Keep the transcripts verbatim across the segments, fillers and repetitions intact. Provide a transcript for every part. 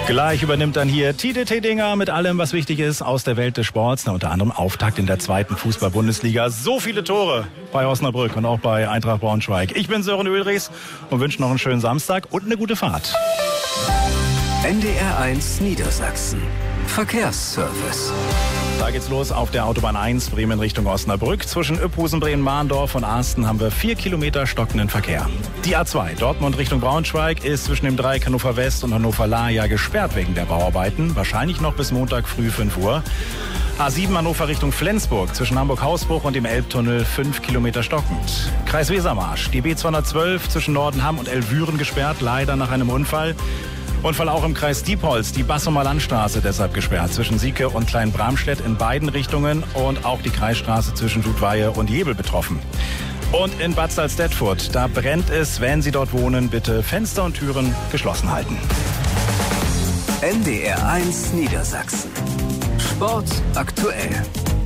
Gleich übernimmt dann hier Tide Tedinger mit allem, was wichtig ist aus der Welt des Sports. Na, unter anderem Auftakt in der zweiten Fußball-Bundesliga. So viele Tore bei Osnabrück und auch bei Eintracht Braunschweig. Ich bin Sören Ulrichs und wünsche noch einen schönen Samstag und eine gute Fahrt. N D R eins Niedersachsen. Verkehrsservice. Da geht's los auf der Autobahn eins, Bremen Richtung Osnabrück. Zwischen Üpphusen, Bremen-Mahndorf und Asten haben wir vier Kilometer stockenden Verkehr. Die A zwei, Dortmund Richtung Braunschweig, ist zwischen dem Dreieck Hannover West und Hannover Lahn gesperrt wegen der Bauarbeiten. Wahrscheinlich noch bis Montag früh fünf Uhr. A sieben Hannover Richtung Flensburg, zwischen Hamburg-Hausbruch und dem Elbtunnel fünf Kilometer stockend. Kreis Wesermarsch, die B zweihundertzwölf zwischen Nordenham und Elvüren gesperrt, leider nach einem Unfall. Unfall auch im Kreis Diepholz, die Bassumer Landstraße deshalb gesperrt, zwischen Sieke und Kleinbramstedt in beiden Richtungen und auch die Kreisstraße zwischen Dudweihe und Jebel betroffen. Und in Bad Salzdetfurt, da brennt es, wenn Sie dort wohnen, bitte Fenster und Türen geschlossen halten. N D R eins Niedersachsen. Sport aktuell.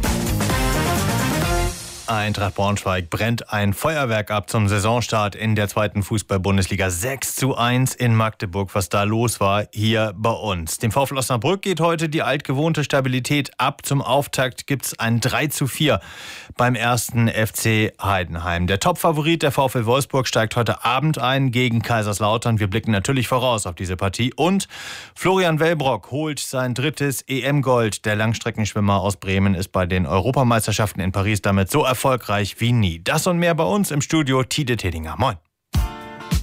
Eintracht Braunschweig brennt ein Feuerwerk ab zum Saisonstart in der zweiten Fußball-Bundesliga. sechs zu eins in Magdeburg, was da los war hier bei uns. Dem VfL Osnabrück geht heute die altgewohnte Stabilität ab. Zum Auftakt gibt es ein drei zu vier beim ersten F C Heidenheim. Der Topfavorit der VfL Wolfsburg steigt heute Abend ein gegen Kaiserslautern. Wir blicken natürlich voraus auf diese Partie. Und Florian Wellbrock holt sein drittes E M-Gold. Der Langstreckenschwimmer aus Bremen ist bei den Europameisterschaften in Paris damit so erfolgreich wie nie. Das und mehr bei uns im Studio. Tide Tedinger. Moin.